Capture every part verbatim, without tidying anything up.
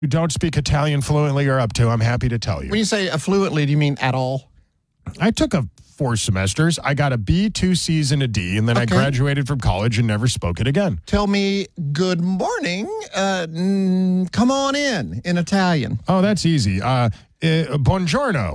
who don't speak Italian fluently are up to, I'm happy to tell you. When you say fluently, do you mean at all? I took a four semesters. I got a B, two C's, and a D, and then Okay. I graduated from college and never spoke it again. Tell me good morning, uh, mm, come on in, in Italian. Oh, that's easy. Uh, eh, buongiorno.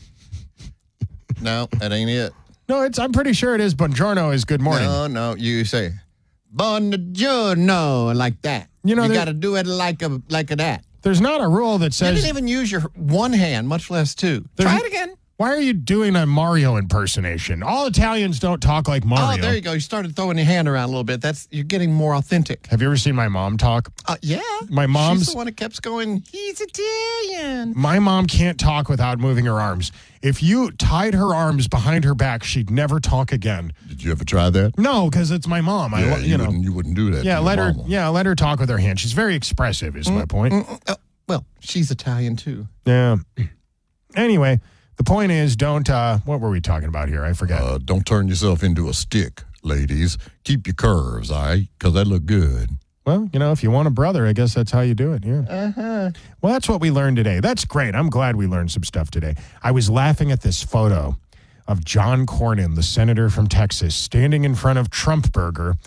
No, that ain't it. No, it's. I'm pretty sure it is. Buongiorno is good morning. No, no, you say buongiorno like that. You know, you there- got to do it like a like a that. There's not a rule that You says. didn't even use your one hand, much less two. There's- Try it again. Why are you doing a Mario impersonation? All Italians don't talk like Mario. Oh, there you go. You started throwing your hand around a little bit. That's you're getting more authentic. Have you ever seen my mom talk? Uh, yeah. My mom's- She's the one that kept going, he's Italian. My mom can't talk without moving her arms. If you tied her arms behind her back, she'd never talk again. Did you ever try that? No, because it's my mom. I, Yeah, lo- you, you know. wouldn't. You wouldn't do that. Yeah, to your let her. mama. Yeah, let her talk with her hand. She's very expressive. Is my point. Mm, uh, well, she's Italian too. Yeah. Anyway, the point is, don't. Uh, what were we talking about here? I forgot. Uh, don't turn yourself into a stick, ladies. Keep your curves, all right? Because that look good. Well, you know, if you want a brother, I guess that's how you do it. Yeah. Uh-huh. Well, that's what we learned today. That's great. I'm glad we learned some stuff today. I was laughing at this photo of John Cornyn, the senator from Texas, standing in front of Trump Burger.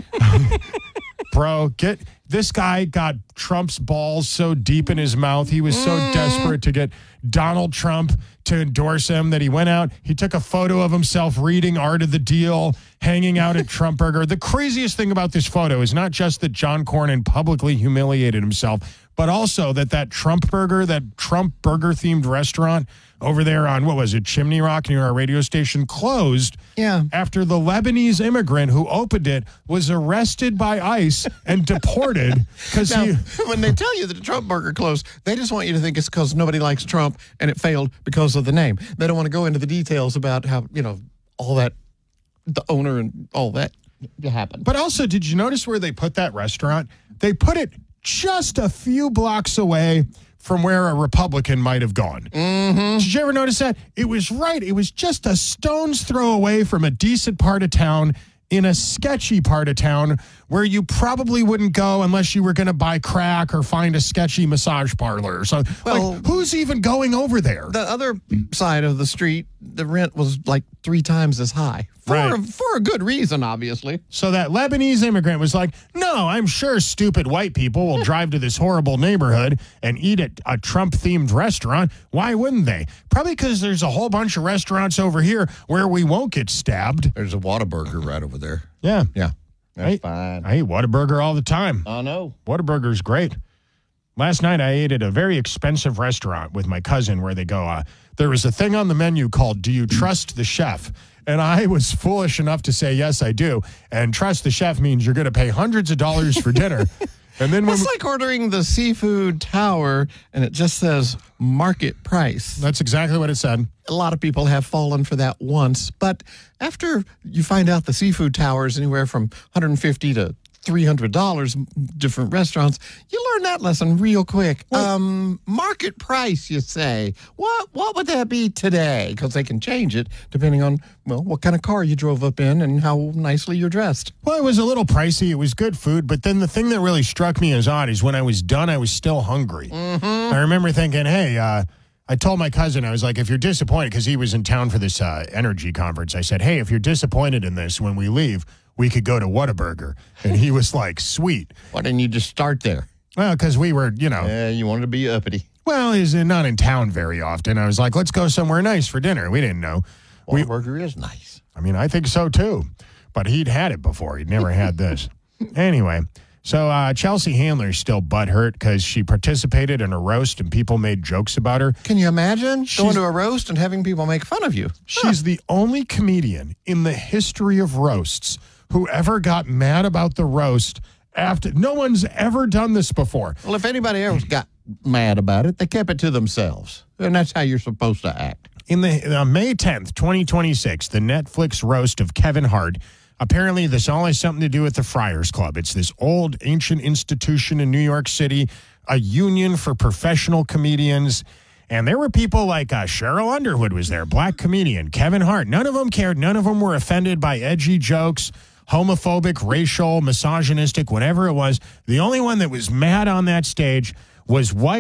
Bro, get this guy got Trump's balls so deep in his mouth. He was so desperate to get Donald Trump to endorse him that he went out. He took a photo of himself reading Art of the Deal, hanging out at Trump Burger. The craziest thing about this photo is not just that John Cornyn publicly humiliated himself, but also that that Trump Burger, that Trump Burger themed restaurant over there on, what was it, Chimney Rock near our radio station, closed Yeah. after the Lebanese immigrant who opened it was arrested by ICE and deported because Now, he. when they tell you that the Trump burger closed, they just want you to think it's because nobody likes Trump and it failed because of the name. They don't want to go into the details about how, you know, all that, the owner and all that happened. But also, did you notice where they put that restaurant? They put it just a few blocks away from where a Republican might have gone. Mm-hmm. Did you ever notice that? It was right. It was just a stone's throw away from a decent part of town in a sketchy part of town where you probably wouldn't go unless you were going to buy crack or find a sketchy massage parlor or something. Well, like, who's even going over there? The other side of the street, the rent was like three times as high. For, Right. a, for a good reason, obviously. So that Lebanese immigrant was like, no, I'm sure stupid white people will drive to this horrible neighborhood and eat at a Trump-themed restaurant. Why wouldn't they? Probably because there's a whole bunch of restaurants over here where we won't get stabbed. There's a Whataburger right over there. Yeah. Yeah. That's I, fine. I eat Whataburger all the time. I know. Whataburger's great. Last night I ate at a very expensive restaurant with my cousin where they go, uh, there was a thing on the menu called, do you trust the chef? And I was foolish enough to say, yes, I do. And trust the chef means you're going to pay hundreds of dollars for dinner. And then when It's like ordering the seafood tower and it just says market price. that's exactly what it said. A lot of people have fallen for that once, but after you find out the seafood tower is anywhere from one hundred fifty dollars to three hundred dollars, different restaurants, you learn that lesson real quick. Um, market price, you say. What what would that be today? Because they can change it depending on, well, what kind of car you drove up in and how nicely you're dressed. Well, it was a little pricey. It was good food. But then the thing that really struck me as odd is when I was done, I was still hungry. Mm-hmm. I remember thinking, hey, uh, I told my cousin, I was like, if you're disappointed, because he was in town for this uh, energy conference, I said, hey, if you're disappointed in this when we leave, we could go to Whataburger. And he was like, sweet. Why didn't you just start there? Well, because we were, you know, Yeah, you wanted to be uppity. well, he's not in town very often. I was like, let's go somewhere nice for dinner. We didn't know. We, Whataburger is nice. I mean, I think so too. But he'd had it before. He'd never had this. Anyway, so uh, Chelsea Handler's still butthurt because she participated in a roast and people made jokes about her. Can you imagine She's- going to a roast and having people make fun of you? She's the only comedian in the history of roasts who ever got mad about the roast after. No one's ever done this before. Well, if anybody else got mad about it, they kept it to themselves. And that's how you're supposed to act. In the uh, May tenth, twenty twenty-six, the Netflix roast of Kevin Hart. Apparently, this all has something to do with the Friars Club. It's this old, ancient institution in New York City, a union for professional comedians. And there were people like uh, Cheryl Underwood was there, black comedian, Kevin Hart. None of them cared. None of them were offended by edgy jokes, homophobic, racial, misogynistic, whatever it was. The only one that was mad on that stage was white.